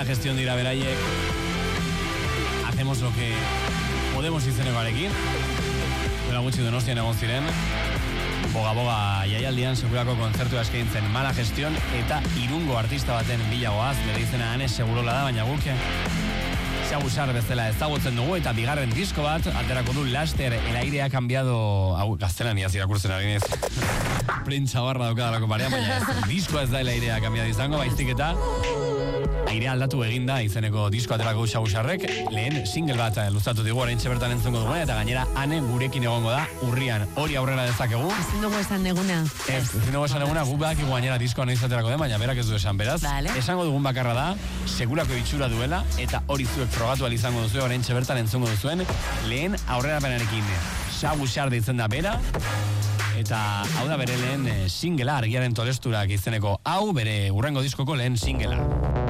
gestión dira beraiek. Hacemos lo que podemos izenekoarekin. Bera gutxi Donostian egon ziren. Boga jaialdian segurako kontzertua eskaintzen Mala Gestión eta Irungo artista baten bilagoaz, bere izena Ane Segurola da, baina guk Xabusar bezala ezagutzen dugu eta bigarren disko bat aterako du laster. El aire ha cambiado. Hau gaztelaniaz irakurtzen ari naiz. Printza barra daukadalako parean, baina ez, diskoa ez da El aire ha cambiado izango, baizik eta aire aldatu eginda izeneko disko aterako Xabusarrek. Lehen single bat luzatu digu, oraintxe bertan entzungo dugu, eta gainera Ane gurekin egongo da urrian. Hori aurrera dezakegu. Ezin dugu esan eguna. Ezin dugu esan eguna, guk bak gainera diskoa noiz aterako den, baina berak ez du esan, beraz. Vale. Esango dugun bakarra da, segurako itxura duela, eta hori zuek frogatu izango duzu, oraintxe bertan entzungo duzuen lehen aurrerapenarekin. Xabusar deitzen da bera, eta hau da bere lehen singlea, Argiaren Tolesturak izeneko hau, bere hurrengo diskoko lehen singlea.